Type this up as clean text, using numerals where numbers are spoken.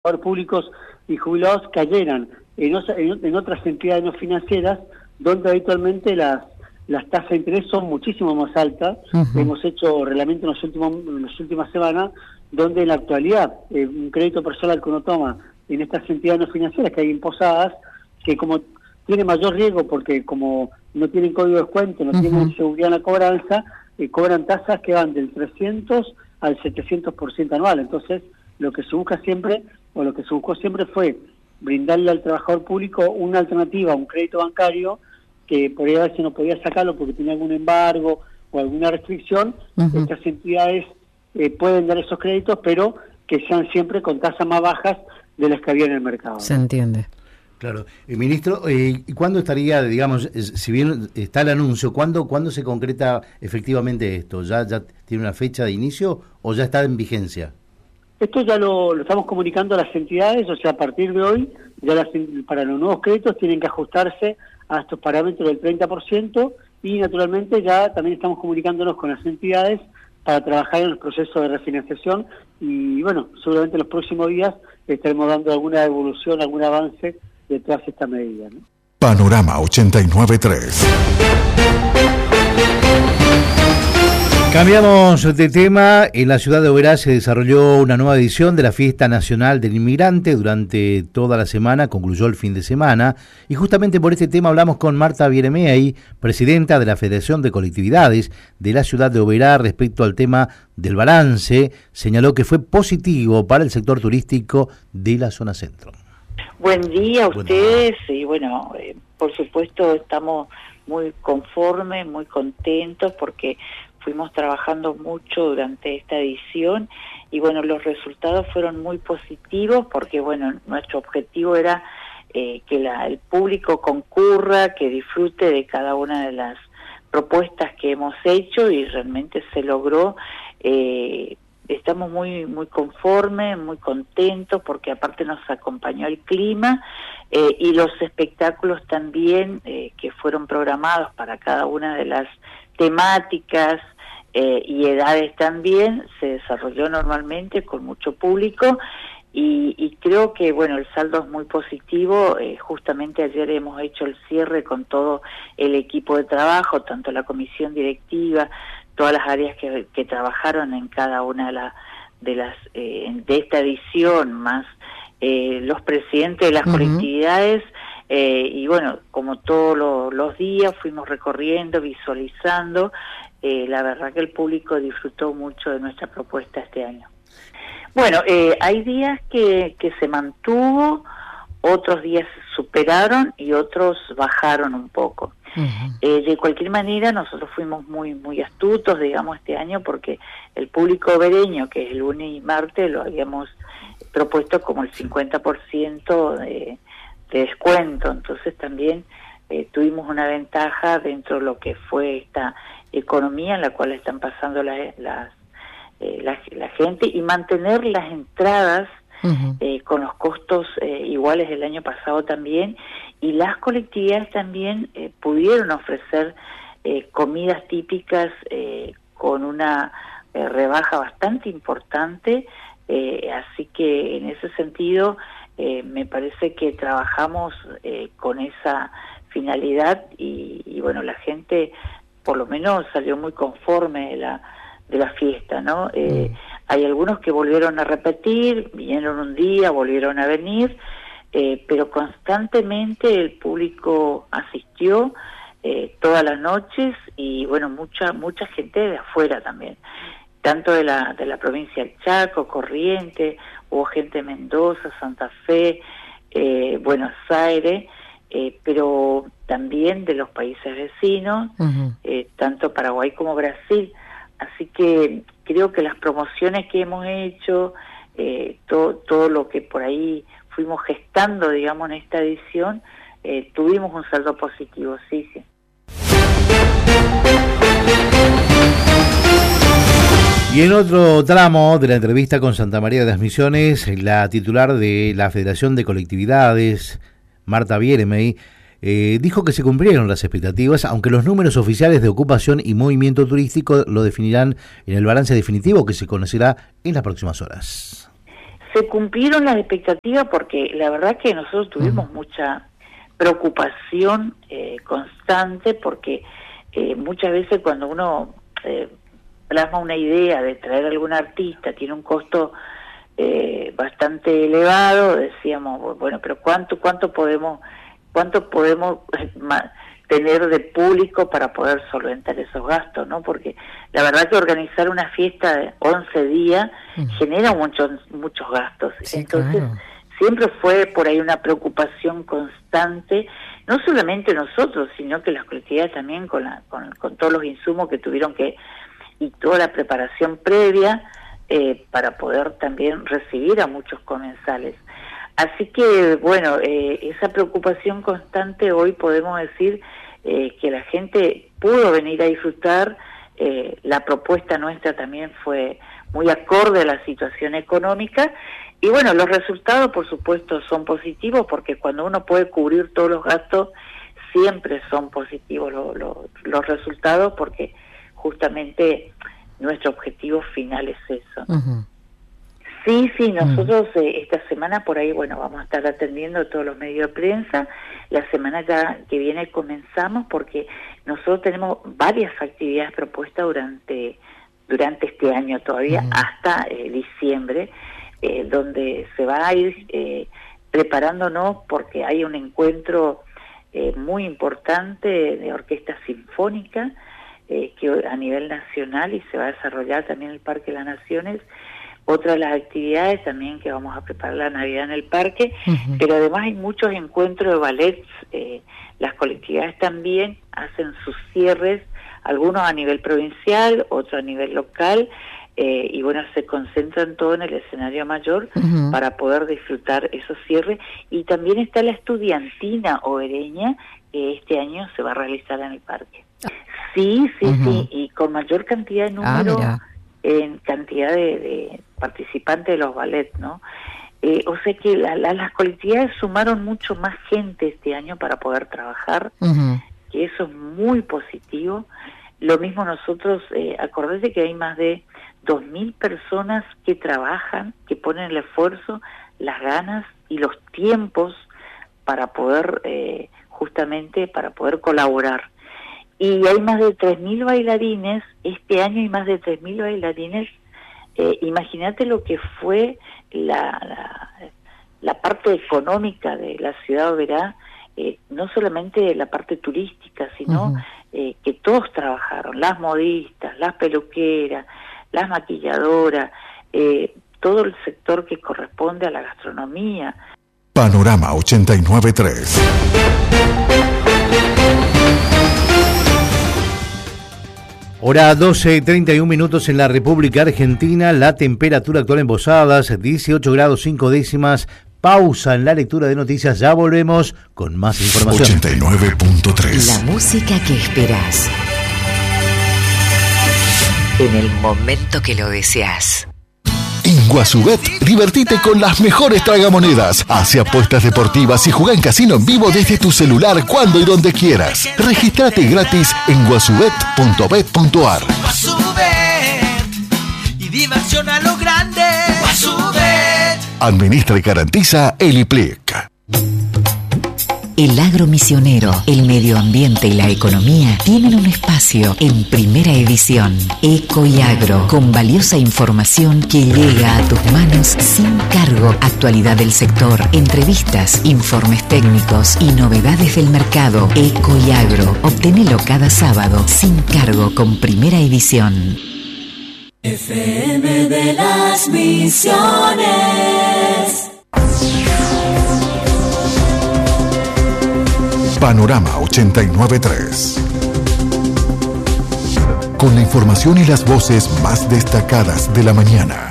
públicos y jubilados cayeran en otras entidades no financieras donde habitualmente las tasas de interés son muchísimo más altas. Hemos hecho reglamento en las últimas semanas donde en la actualidad un crédito personal que uno toma en estas entidades no financieras que hay imposadas, que como tiene mayor riesgo porque como no tienen código de descuento, no tienen seguridad en la cobranza, cobran tasas que van del 300 al 700% anual. Entonces, lo que se busca siempre, o lo que se buscó siempre fue brindarle al trabajador público una alternativa a un crédito bancario que por ahí a veces no podía sacarlo porque tenía algún embargo o alguna restricción. Estas entidades pueden dar esos créditos, pero que sean siempre con tasas más bajas de las que había en el mercado. Se entiende. Claro. Ministro, ¿y cuándo estaría, digamos, si bien está el anuncio, ¿cuándo se concreta efectivamente esto? ¿Ya tiene una fecha de inicio o ya está en vigencia? Esto ya lo estamos comunicando a las entidades, o sea, a partir de hoy, ya para los nuevos créditos tienen que ajustarse a estos parámetros del 30% y naturalmente ya también estamos comunicándonos con las entidades para trabajar en los procesos de refinanciación y bueno, seguramente en los próximos días estaremos dando alguna evolución, algún avance de todas estas medidas, ¿no? Panorama 89.3. Cambiamos de tema. En la ciudad de Oberá se desarrolló una nueva edición de la Fiesta Nacional del Inmigrante durante toda la semana, concluyó el fin de semana, y justamente por este tema hablamos con Marta Bieremey, presidenta de la Federación de Colectividades de la ciudad de Oberá, respecto al tema del balance. Señaló que fue positivo para el sector turístico de la zona centro. Buen día a ustedes, y bueno, por supuesto estamos muy conformes, muy contentos porque fuimos trabajando mucho durante esta edición y bueno, los resultados fueron muy positivos porque bueno, nuestro objetivo era que el público concurra, que disfrute de cada una de las propuestas que hemos hecho y realmente se logró. Estamos muy conformes, muy contentos porque aparte nos acompañó el clima y los espectáculos también que fueron programados para cada una de las temáticas y edades también, se desarrolló normalmente con mucho público y creo que bueno, el saldo es muy positivo. Justamente ayer hemos hecho el cierre con todo el equipo de trabajo, tanto la comisión directiva, todas las áreas que trabajaron en cada una de esta edición, más los presidentes de las colectividades, y bueno, como todos los días fuimos recorriendo, visualizando. La verdad que el público disfrutó mucho de nuestra propuesta este año. Bueno, hay días que se mantuvo, otros días se superaron y otros bajaron un poco. De cualquier manera, nosotros fuimos muy astutos, digamos, este año, porque el público obereño, que es el lunes y martes, lo habíamos propuesto como el 50% de descuento. Entonces también tuvimos una ventaja dentro de lo que fue esta economía en la cual están pasando la gente, y mantener las entradas con los costos iguales del año pasado también, y las colectividades también pudieron ofrecer comidas típicas con una rebaja bastante importante, así que en ese sentido me parece que trabajamos con esa finalidad y bueno, la gente por lo menos salió muy conforme de la fiesta, ¿no? Hay algunos que volvieron a repetir, vinieron un día, volvieron a venir, pero constantemente el público asistió todas las noches y bueno, mucha gente de afuera también, tanto de la provincia del Chaco, Corrientes, hubo gente de Mendoza, Santa Fe, Buenos Aires, pero también de los países vecinos, tanto Paraguay como Brasil. Así que creo que las promociones que hemos hecho, todo lo que por ahí fuimos gestando, digamos, en esta edición, tuvimos un saldo positivo, sí. Y en otro tramo de la entrevista con Santa María de las Misiones, la titular de la Federación de Colectividades, Marta Bieremey, dijo que se cumplieron las expectativas, aunque los números oficiales de ocupación y movimiento turístico lo definirán en el balance definitivo que se conocerá en las próximas horas. se cumplieron las expectativas porque la verdad que nosotros tuvimos mucha preocupación constante porque muchas veces cuando uno plasma una idea de traer a algún artista, tiene un costo bastante elevado, decíamos, bueno, pero ¿cuánto podemos tener de público para poder solventar esos gastos, ¿no? Porque la verdad que organizar una fiesta de 11 días genera muchos gastos. Sí, entonces, claro. Siempre fue por ahí una preocupación constante, no solamente nosotros, sino que las colectividades también con todos los insumos que tuvieron y toda la preparación previa para poder también recibir a muchos comensales. Así que, bueno, esa preocupación constante hoy podemos decir que la gente pudo venir a disfrutar. La propuesta nuestra también fue muy acorde a la situación económica. Y bueno, los resultados, por supuesto, son positivos porque cuando uno puede cubrir todos los gastos, siempre son positivos los resultados porque justamente nuestro objetivo final es eso. Uh-huh. Sí, nosotros esta semana por ahí, bueno, vamos a estar atendiendo todos los medios de prensa. La semana ya que viene comenzamos porque nosotros tenemos varias actividades propuestas durante este año todavía, hasta diciembre, donde se va a ir preparándonos porque hay un encuentro muy importante de orquesta sinfónica que a nivel nacional y se va a desarrollar también en el Parque de las Naciones. Otra de las actividades también que vamos a preparar la Navidad en el parque, pero además hay muchos encuentros de ballets, las colectividades también hacen sus cierres, algunos a nivel provincial, otros a nivel local, y bueno, se concentran todo en el escenario mayor para poder disfrutar esos cierres. Y también está la estudiantina obereña, que este año se va a realizar en el parque. Sí, y con mayor cantidad de número, en cantidad de participantes de los ballets, ¿no? O sea que las colectividades sumaron mucho más gente este año para poder trabajar, que eso es muy positivo. Lo mismo nosotros, acordate que hay más de 2.000 personas que trabajan, que ponen el esfuerzo, las ganas y los tiempos para poder, justamente, para poder colaborar. Y hay más de 3.000 bailarines, este año hay más de 3.000 bailarines. Imagínate lo que fue la parte económica de la ciudad de Oberá, no solamente la parte turística, sino que todos trabajaron, las modistas, las peluqueras, las maquilladoras, todo el sector que corresponde a la gastronomía. Panorama 89.3. Hora 12:31 minutos en la República Argentina. La temperatura actual en Posadas, 18 grados 5 décimas. Pausa en la lectura de noticias. Ya volvemos con más información. 89.3. La música que esperás. En el momento que lo deseas. En Guasubet, divertite con las mejores tragamonedas. Hace apuestas deportivas y juega en casino en vivo desde tu celular cuando y donde quieras. Regístrate gratis en guasubet.bet.ar. Guasubet y diversión a lo grande. Guasubet. Administra y garantiza el IPLIC. El agro misionero, el medio ambiente y la economía tienen un espacio en Primera Edición. Eco y Agro, con valiosa información que llega a tus manos sin cargo. Actualidad del sector, entrevistas, informes técnicos y novedades del mercado. Eco y Agro, obténelo cada sábado sin cargo con Primera Edición. FM de las Misiones. Panorama 89.3. Con la información y las voces más destacadas de la mañana.